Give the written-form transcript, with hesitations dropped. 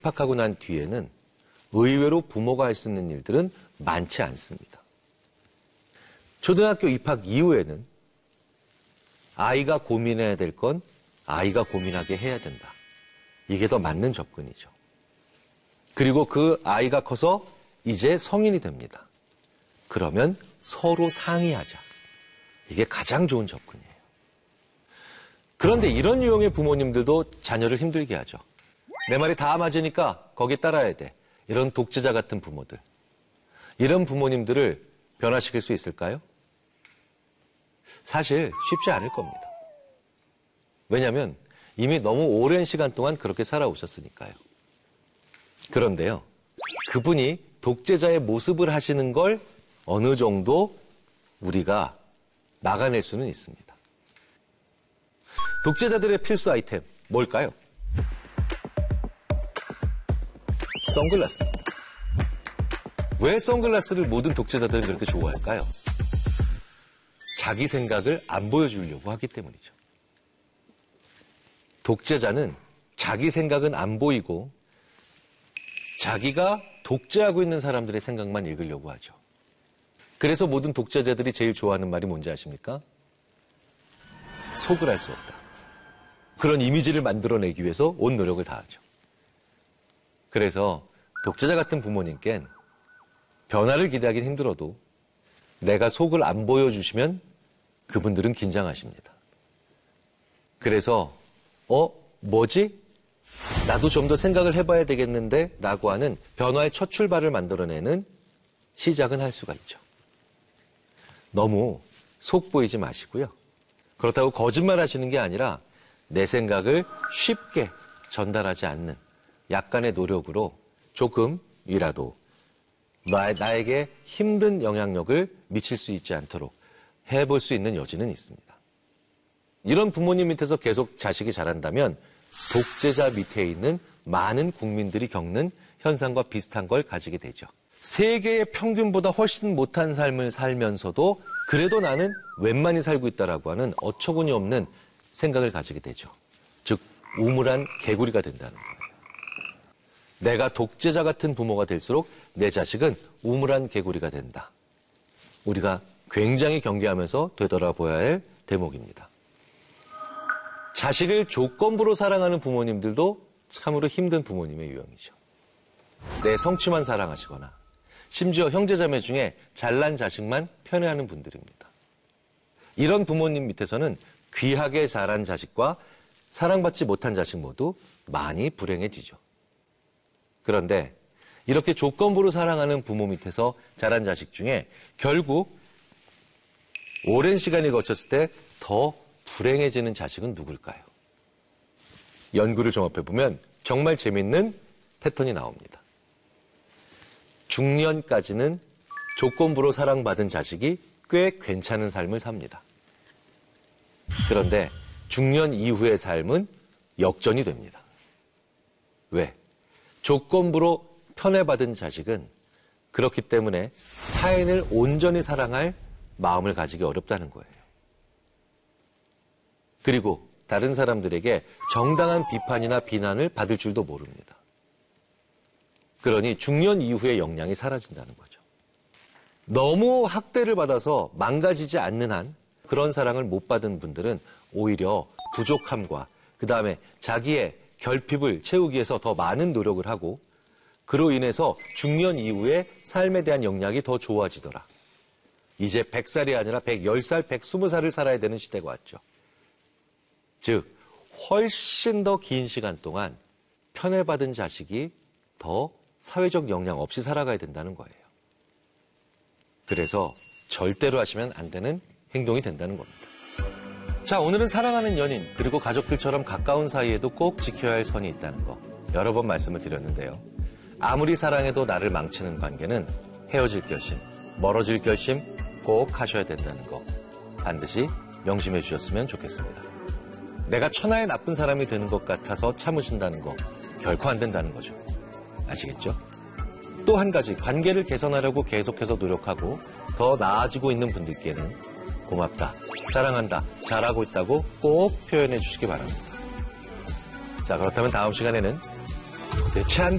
입학하고 난 뒤에는 의외로 부모가 할 수 있는 일들은 많지 않습니다. 초등학교 입학 이후에는 아이가 고민해야 될 건 아이가 고민하게 해야 된다. 이게 더 맞는 접근이죠. 그리고 그 아이가 커서 이제 성인이 됩니다. 그러면 서로 상의하자. 이게 가장 좋은 접근이에요. 그런데 이런 유형의 부모님들도 자녀를 힘들게 하죠. 내 말이 다 맞으니까 거기 따라야 돼. 이런 독재자 같은 부모들. 이런 부모님들을 변화시킬 수 있을까요? 사실 쉽지 않을 겁니다. 왜냐하면 이미 너무 오랜 시간 동안 그렇게 살아오셨으니까요. 그런데요, 그분이 독재자의 모습을 하시는 걸 어느 정도 우리가 막아낼 수는 있습니다. 독재자들의 필수 아이템, 뭘까요? 선글라스. 왜 선글라스를 모든 독재자들은 그렇게 좋아할까요? 자기 생각을 안 보여주려고 하기 때문이죠. 독재자는 자기 생각은 안 보이고 자기가 독재하고 있는 사람들의 생각만 읽으려고 하죠. 그래서 모든 독재자들이 제일 좋아하는 말이 뭔지 아십니까? 속을 알 수 없다. 그런 이미지를 만들어내기 위해서 온 노력을 다하죠. 그래서 독재자 같은 부모님께는 변화를 기대하기는 힘들어도 내가 속을 안 보여주시면 그분들은 긴장하십니다. 그래서 뭐지? 나도 좀 더 생각을 해봐야 되겠는데 라고 하는 변화의 첫 출발을 만들어내는 시작은 할 수가 있죠. 너무 속 보이지 마시고요. 그렇다고 거짓말 하시는 게 아니라 내 생각을 쉽게 전달하지 않는 약간의 노력으로 조금이라도 나에게 힘든 영향력을 미칠 수 있지 않도록 해볼 수 있는 여지는 있습니다. 이런 부모님 밑에서 계속 자식이 자란다면 독재자 밑에 있는 많은 국민들이 겪는 현상과 비슷한 걸 가지게 되죠. 세계의 평균보다 훨씬 못한 삶을 살면서도 그래도 나는 웬만히 살고 있다라고 하는 어처구니 없는 생각을 가지게 되죠. 즉 우물한 개구리가 된다는 거예요. 내가 독재자 같은 부모가 될수록 내 자식은 우물한 개구리가 된다. 우리가 굉장히 경계하면서 되돌아봐야 할 대목입니다. 자식을 조건부로 사랑하는 부모님들도 참으로 힘든 부모님의 유형이죠. 내 성취만 사랑하시거나 심지어 형제자매 중에 잘난 자식만 편애하는 분들입니다. 이런 부모님 밑에서는 귀하게 자란 자식과 사랑받지 못한 자식 모두 많이 불행해지죠. 그런데 이렇게 조건부로 사랑하는 부모 밑에서 자란 자식 중에 결국 오랜 시간이 거쳤을 때 더 불행해지는 자식은 누굴까요? 연구를 종합해보면 정말 재밌는 패턴이 나옵니다. 중년까지는 조건부로 사랑받은 자식이 꽤 괜찮은 삶을 삽니다. 그런데 중년 이후의 삶은 역전이 됩니다. 왜? 조건부로 편애받은 자식은 그렇기 때문에 타인을 온전히 사랑할 마음을 가지기 어렵다는 거예요. 그리고 다른 사람들에게 정당한 비판이나 비난을 받을 줄도 모릅니다. 그러니 중년 이후의 역량이 사라진다는 거죠. 너무 학대를 받아서 망가지지 않는 한 그런 사랑을 못 받은 분들은 오히려 부족함과 그 다음에 자기의 결핍을 채우기 위해서 더 많은 노력을 하고 그로 인해서 중년 이후에 삶에 대한 역량이 더 좋아지더라. 이제 100살이 아니라 110살, 120살을 살아야 되는 시대가 왔죠. 즉 훨씬 더 긴 시간 동안 편애받은 자식이 더 사회적 역량 없이 살아가야 된다는 거예요. 그래서 절대로 하시면 안 되는 행동이 된다는 겁니다. 자, 오늘은 사랑하는 연인 그리고 가족들처럼 가까운 사이에도 꼭 지켜야 할 선이 있다는 거 여러 번 말씀을 드렸는데요. 아무리 사랑해도 나를 망치는 관계는 헤어질 결심, 멀어질 결심 꼭 하셔야 된다는 거 반드시 명심해 주셨으면 좋겠습니다. 내가 천하의 나쁜 사람이 되는 것 같아서 참으신다는 거 결코 안 된다는 거죠. 아시겠죠? 또 한 가지 관계를 개선하려고 계속해서 노력하고 더 나아지고 있는 분들께는 고맙다, 사랑한다, 잘하고 있다고 꼭 표현해 주시기 바랍니다. 자, 그렇다면 다음 시간에는 도대체 안